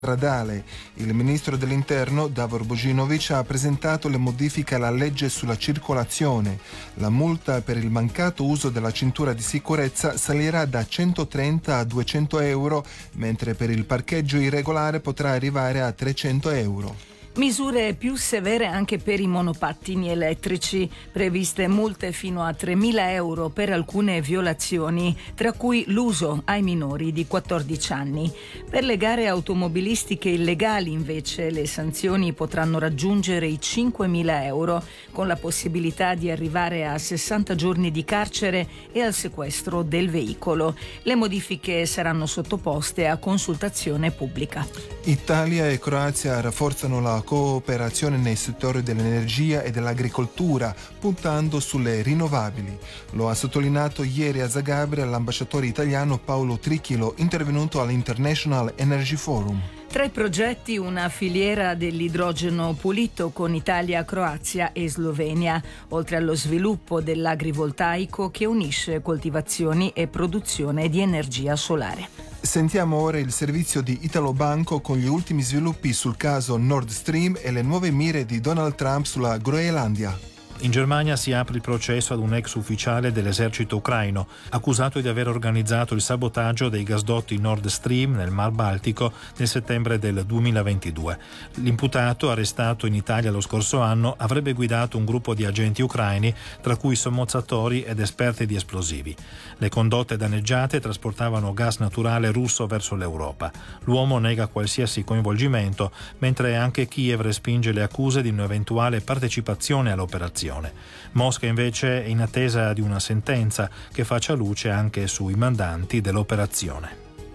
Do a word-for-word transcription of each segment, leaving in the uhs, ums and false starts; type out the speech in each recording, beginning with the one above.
stradale. Il ministro dell'Interno, Davor Božinović, ha presentato le modifiche alla legge sulla circolazione. La multa per il mancato uso della cintura di sicurezza salirà da centotrenta a duecento euro, mentre per il parcheggio irregolare potrà arrivare a trecento euro. Misure più severe anche per i monopattini elettrici, previste multe fino a tremila euro per alcune violazioni, tra cui l'uso ai minori di quattordici anni. Per le gare automobilistiche illegali invece le sanzioni potranno raggiungere i cinquemila euro, con la possibilità di arrivare a sessanta giorni di carcere e al sequestro del veicolo. Le modifiche saranno sottoposte a consultazione pubblica. Italia e Croazia rafforzano la cooperazione nei settori dell'energia e dell'agricoltura, puntando sulle rinnovabili. Lo ha sottolineato ieri a Zagabria l'ambasciatore italiano Paolo Trichilo, intervenuto all'International Energy Forum. Tra i progetti una filiera dell'idrogeno pulito con Italia, Croazia e Slovenia, oltre allo sviluppo dell'agrivoltaico che unisce coltivazioni e produzione di energia solare. Sentiamo ora il servizio di Italobanco con gli ultimi sviluppi sul caso Nord Stream e le nuove mire di Donald Trump sulla Groenlandia. In Germania si apre il processo ad un ex ufficiale dell'esercito ucraino, accusato di aver organizzato il sabotaggio dei gasdotti Nord Stream nel Mar Baltico nel settembre del duemilaventidue. L'imputato, arrestato in Italia lo scorso anno, avrebbe guidato un gruppo di agenti ucraini, tra cui sommozzatori ed esperti di esplosivi. Le condotte danneggiate trasportavano gas naturale russo verso l'Europa. L'uomo nega qualsiasi coinvolgimento, mentre anche Kiev respinge le accuse di un'eventuale partecipazione all'operazione. Mosca invece è in attesa di una sentenza che faccia luce anche sui mandanti dell'operazione.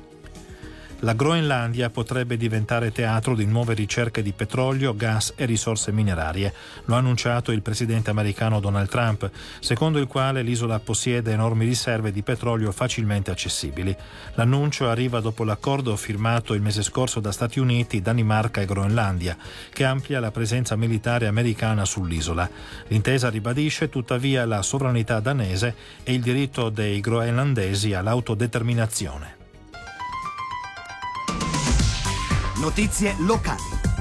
La Groenlandia potrebbe diventare teatro di nuove ricerche di petrolio, gas e risorse minerarie. Lo ha annunciato il presidente americano Donald Trump, secondo il quale l'isola possiede enormi riserve di petrolio facilmente accessibili. L'annuncio arriva dopo l'accordo firmato il mese scorso da Stati Uniti, Danimarca e Groenlandia, che amplia la presenza militare americana sull'isola. L'intesa ribadisce tuttavia la sovranità danese e il diritto dei groenlandesi all'autodeterminazione. Notizie locali.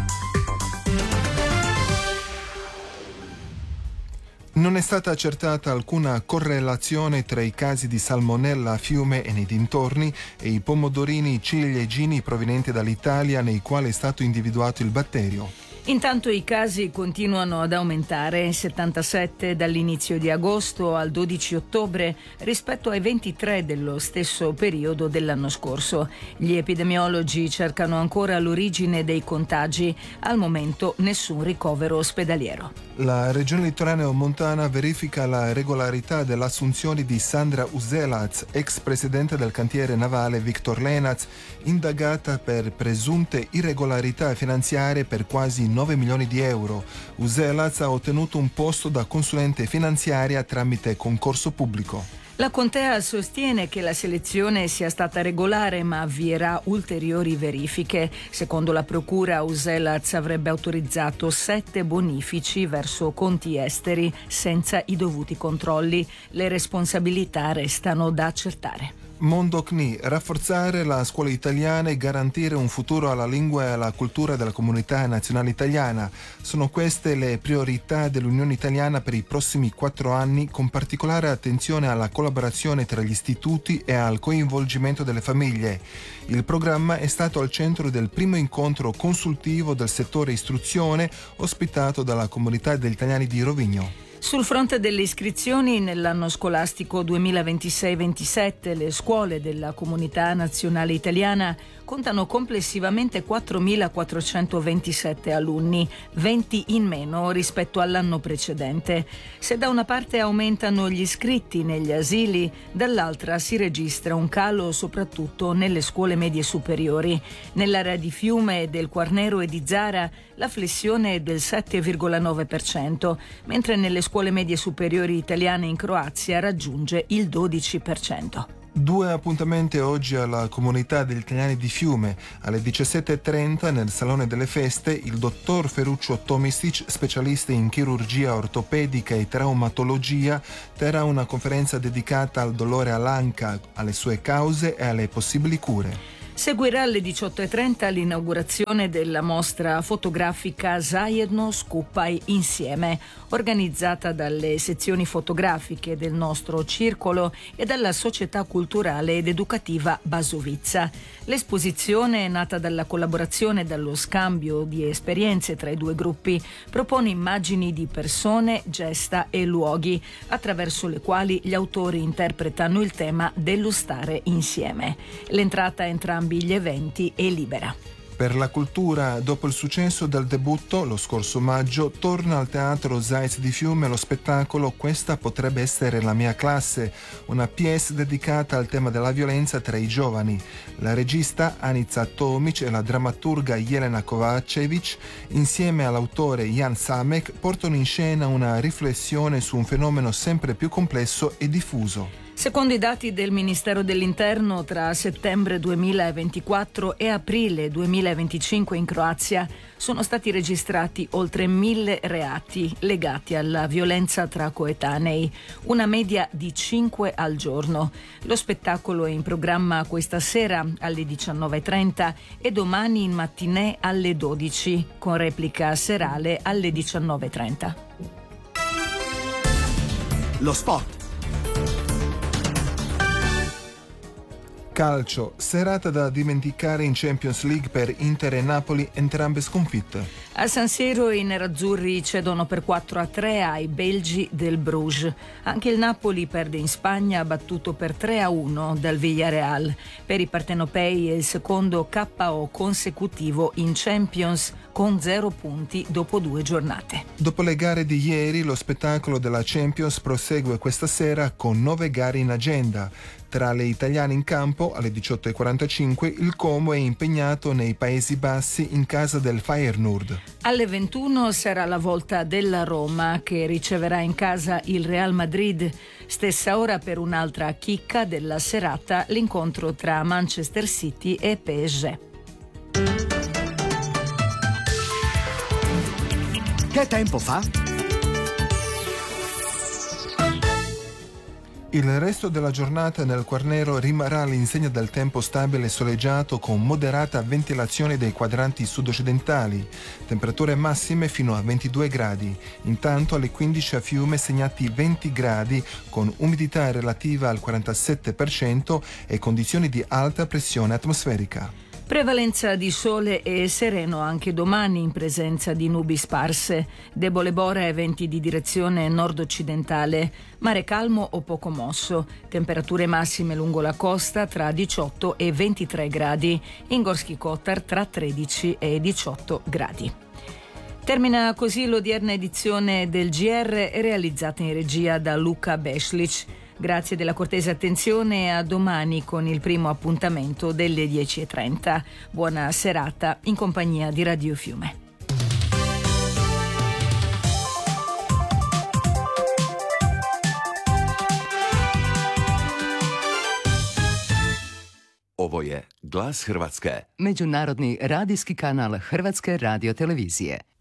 Non è stata accertata alcuna correlazione tra i casi di salmonella a Fiume e nei dintorni e i pomodorini ciliegini provenienti dall'Italia nei quali è stato individuato il batterio. Intanto i casi continuano ad aumentare, settantasette dall'inizio di agosto al dodici ottobre rispetto ai ventitré dello stesso periodo dell'anno scorso. Gli epidemiologi cercano ancora l'origine dei contagi, al momento nessun ricovero ospedaliero. La Regione Litoraneo-Montana verifica la regolarità dell'assunzione di Sandra Uzelaz, ex presidente del cantiere navale Victor Lenaz, indagata per presunte irregolarità finanziarie per quasi nove milioni di euro. Uzelaz ha ottenuto un posto da consulente finanziaria tramite concorso pubblico. La contea sostiene che la selezione sia stata regolare, ma avvierà ulteriori verifiche. Secondo la procura, Uzelaz avrebbe autorizzato sette bonifici verso conti esteri senza i dovuti controlli. Le responsabilità restano da accertare. Mondo C N I, rafforzare la scuola italiana e garantire un futuro alla lingua e alla cultura della comunità nazionale italiana. Sono queste le priorità dell'Unione Italiana per i prossimi quattro anni, con particolare attenzione alla collaborazione tra gli istituti e al coinvolgimento delle famiglie. Il programma è stato al centro del primo incontro consultivo del settore istruzione ospitato dalla comunità degli italiani di Rovigno. Sul fronte delle iscrizioni, nell'anno scolastico duemilaventisei ventisette le scuole della Comunità Nazionale Italiana contano complessivamente quattromilaquattrocentoventisette alunni, venti in meno rispetto all'anno precedente. Se da una parte aumentano gli iscritti negli asili, dall'altra si registra un calo soprattutto nelle scuole medie superiori. Nell'area di Fiume, del Quarnero e di Zara la flessione è del sette virgola nove per cento, mentre nelle scuole medie superiori italiane in Croazia raggiunge il dodici per cento. Due appuntamenti oggi alla comunità degli italiani di Fiume. Alle diciassette e trenta nel Salone delle Feste il dottor Ferruccio Tomisic, specialista in chirurgia ortopedica e traumatologia, terrà una conferenza dedicata al dolore all'anca, alle sue cause e alle possibili cure. Seguirà alle diciotto e trenta l'inaugurazione della mostra fotografica Zajedno Skupaj Insieme, organizzata dalle sezioni fotografiche del nostro circolo e dalla Società Culturale ed Educativa Basovizza. L'esposizione, nata dalla collaborazione e dallo scambio di esperienze tra i due gruppi, propone immagini di persone, gesta e luoghi, attraverso le quali gli autori interpretano il tema dello stare insieme. L'entrata a entrambi gli eventi è libera. Per la cultura, dopo il successo del debutto lo scorso maggio, torna al Teatro Zajec di Fiume lo spettacolo Questa potrebbe essere la mia classe, una pièce dedicata al tema della violenza tra i giovani. La regista Anica Tomic e la drammaturga Jelena Kovacevic, insieme all'autore Jan Samek, portano in scena una riflessione su un fenomeno sempre più complesso e diffuso. Secondo i dati del Ministero dell'Interno, tra settembre duemilaventiquattro e aprile duemilaventicinque in Croazia sono stati registrati oltre mille reati legati alla violenza tra coetanei, una media di cinque al giorno. Lo spettacolo è in programma questa sera alle diciannove e trenta e domani in mattinée alle dodici, con replica serale alle diciannove e trenta. Lo sport. Calcio, serata da dimenticare in Champions League per Inter e Napoli, entrambe sconfitte. A San Siro i nerazzurri cedono per quattro a tre ai belgi del Bruges. Anche il Napoli perde in Spagna, battuto per tre a uno dal Villarreal. Per i partenopei è il secondo K O consecutivo in Champions, con zero punti dopo due giornate. Dopo le gare di ieri, lo spettacolo della Champions prosegue questa sera con nove gare in agenda. Tra le italiane in campo, alle diciotto e quarantacinque, il Como è impegnato nei Paesi Bassi in casa del Feyenoord. Alle ventuno sarà la volta della Roma, che riceverà in casa il Real Madrid. Stessa ora per un'altra chicca della serata, l'incontro tra Manchester City e P S G. Che tempo fa? Il resto della giornata nel Quarnero rimarrà all'insegna del tempo stabile e soleggiato con moderata ventilazione dei quadranti sud-occidentali, temperature massime fino a ventidue gradi. Intanto alle quindici a Fiume segnati venti gradi con umidità relativa al quarantasette per cento e condizioni di alta pressione atmosferica. Prevalenza di sole e sereno anche domani in presenza di nubi sparse, debole bora e venti di direzione nord-occidentale, mare calmo o poco mosso, temperature massime lungo la costa tra diciotto e ventitré gradi, in Gorski Kotar tra tredici e diciotto gradi. Termina così l'odierna edizione del G R realizzata in regia da Luca Beslic. Grazie della cortese attenzione e a domani con il primo appuntamento delle dieci e trenta. Buona serata in compagnia di Radio Fiume. Ovo je Glas Hrvatske. Međunarodni radijski kanal Hrvatske radiotelevizije.